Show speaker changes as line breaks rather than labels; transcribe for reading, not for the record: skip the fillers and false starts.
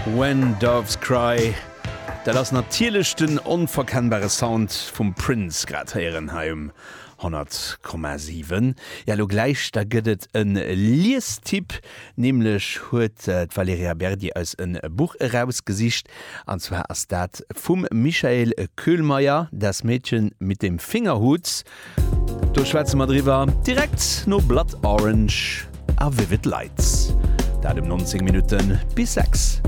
When Doves Cry, dat ass natierlechten onverkennbare Sound vum Prince grad Herrenheim 100,7. Ja lo gleich da gëtt en Liestipp, nämlich huet Valeria Berdi als een Buch herausgesicht, anzwer ass dat vum Michael Köhlmeier, das Mädchen mit dem Fingerhut. Du schwäze mat drüber direkt no Blood Orange a Vivid Lights. Da dem 90 Minuten bis 6.